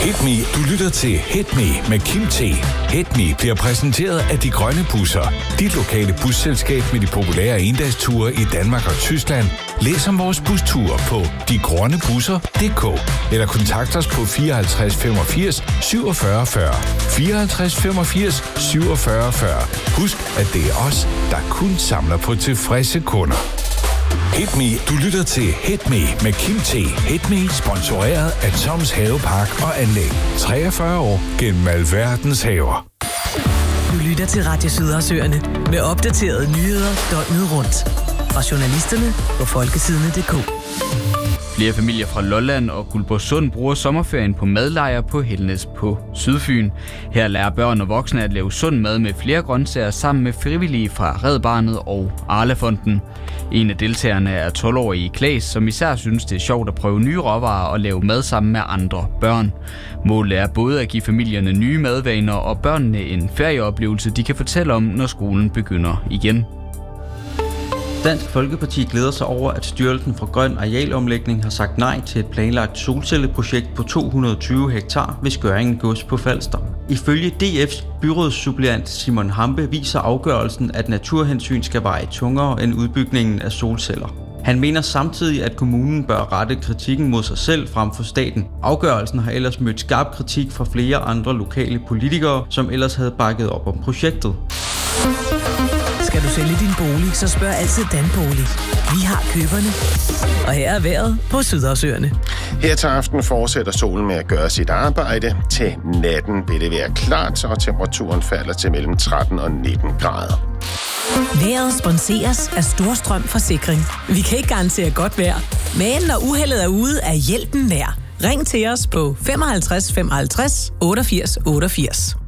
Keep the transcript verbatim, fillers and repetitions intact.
Hit Me, du lytter til Hit Me med Kim T. Hit Me bliver præsenteret af De Grønne Busser. Dit lokale busselskab med de populære endagsture i Danmark og Tyskland. Læs om vores busture på de grønne busser punktum d k eller kontakt os på fireoghalvtreds femogfirs syvogfyrre fyrre. fireoghalvtreds femogfirs syvogfyrre fyrre. Husk, at det er os, der kun samler på tilfredse kunder. Hit Me, du lytter til Hit Me med Kim T. Hit Me sponsoreret af Toms Havepark og Anlæg. treogfyrre år gennem alverdens haver. Du lytter til Radio Sydersøerne med opdaterede nyheder døgnet rundt. Fra journalisterne på folkesidene punktum d k. Flere familier fra Lolland og Guldborgsund bruger sommerferien på madlejr på Helnes på Sydfyn. Her lærer børn og voksne at lave sund mad med flere grøntsager sammen med frivillige fra Red Barnet og Arla-fonden. En af deltagerne er tolv-årige Klaas, som især synes, det er sjovt at prøve nye råvarer og lave mad sammen med andre børn. Målet er både at give familierne nye madvaner og børnene en ferieoplevelse, de kan fortælle om, når skolen begynder igen. Dansk Folkeparti glæder sig over, at Styrelsen for Grøn Arealomlægning har sagt nej til et planlagt solcelleprojekt på to hundrede og tyve hektar ved Skørringen Gods på Falster. Ifølge D F's byrådssuppleant Simon Hampe viser afgørelsen, at naturhensyn skal veje tungere end udbygningen af solceller. Han mener samtidig, at kommunen bør rette kritikken mod sig selv frem for staten. Afgørelsen har ellers mødt skarp kritik fra flere andre lokale politikere, som ellers havde bakket op om projektet. Skal du sælge din bolig, så spørg altid Danbolig. Vi har køberne. Og her er vejret på Sydersøerne. Her til aften fortsætter solen med at gøre sit arbejde. Til natten vil det være klart, og temperaturen falder til mellem tretten og nitten grader. Vejret sponseres af Storstrøm Forsikring. Vi kan ikke garantere godt vejr, men når uheldet er ude, er hjælpen nær. Ring til os på femoghalvtreds femoghalvtreds otteogfirs otteogfirs.